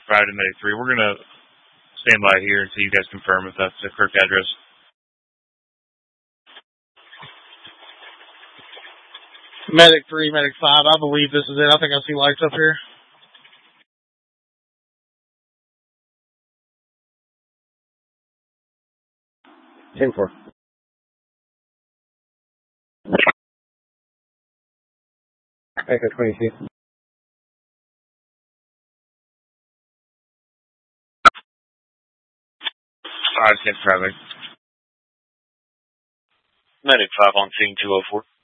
5 to Medic 3. We're going to stand by here until you guys confirm if that's the correct address. Medic 3, Medic 5, I believe this is it. I think I see lights up here. Ten-4. Echo 22. 5-10 traffic. Medic 5 on scene 204.